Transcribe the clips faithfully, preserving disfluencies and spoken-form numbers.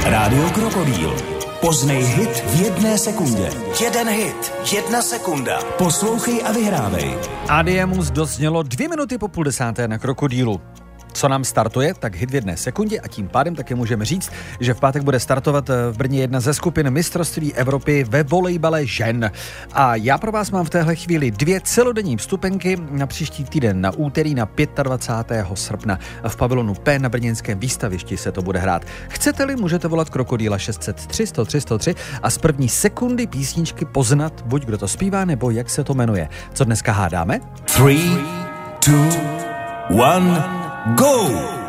Rádio Krokodýl. Poznej hit v jedné sekundě. Jeden hit, jedna sekunda. Poslouchej a vyhrávej. Adiemus doznělo dvě minuty po půl desáté na Krokodýlu. Co nám startuje, tak hit v jedné sekundě a tím pádem taky můžeme říct, že v pátek bude startovat v Brně jedna ze skupin mistrovství Evropy ve volejbale žen. A já pro vás mám v téhle chvíli dvě celodenní vstupenky na příští týden na úterý na dvacátého pátého srpna v pavilonu P na brněnském výstavišti se to bude hrát. Chcete-li, můžete volat Krokodýla šest set tři sto tři sto tři a z první sekundy písničky poznat, buď kdo to zpívá, nebo jak se to jmenuje. Co dneska hádáme? Three, two, one, go!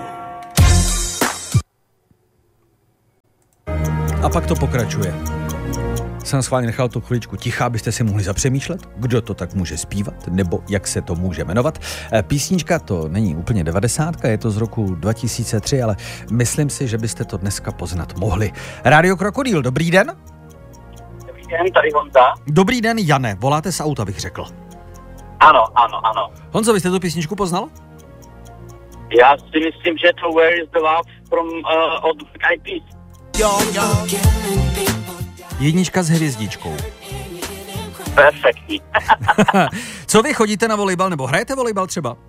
A pak to pokračuje. Jsem schválně nechal tu chviličku ticha, abyste si mohli zapřemýšlet, kdo to tak může zpívat, nebo jak se to může jmenovat. Písnička to není úplně devadesátka, je to z roku dva tisíce tři, ale myslím si, že byste to dneska poznat mohli. Rádio Krokodýl, dobrý den. Dobrý den, tady Honza. Dobrý den, Jane, voláte z auta, bych řekl. Ano, ano, ano. Honzo, vy jste tu písničku poznal? Já si myslím, že to Where is the Love from uh, od Black Eyed Peas. Jo, jo. Jednička s hvězdičkou. Perfektní. Co vy, chodíte na volejbal, nebo hrajete volejbal třeba? Uh,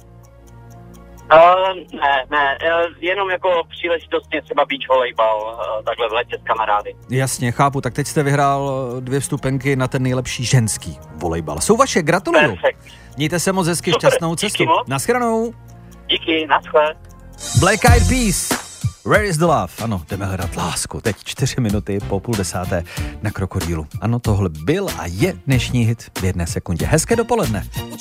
ne, ne, uh, jenom jako příležitostně třeba beach volejbal, uh, takhle v létě s kamarády. Jasně, chápu, tak teď jste vyhrál dvě vstupenky na ten nejlepší ženský volejbal. Jsou vaše, gratuluju. Perfektní. Mějte se moc hezky, Super, šťastnou díky cestu. moc. Naschledanou. Díky, naschle. Black Eyed Peas, Where is the Love? Ano, jdeme hledat lásku. Teď čtyři minuty po půl desáté na Krokodýlu. Ano, tohle byl a je dnešní hit v jedné sekundě. Hezké dopoledne.